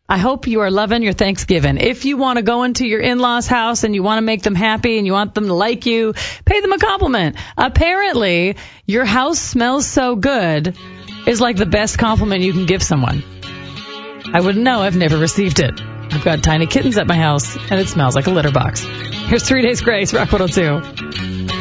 I hope you are loving your Thanksgiving. If you want to go into your in-laws' house and you want to make them happy and you want them to like you, pay them a compliment. Apparently, your house smells so good is like the best compliment you can give someone. I wouldn't know. I've never received it. I've got tiny kittens at my house, and it smells like a litter box. Here's 3 Days Grace, Rock 102.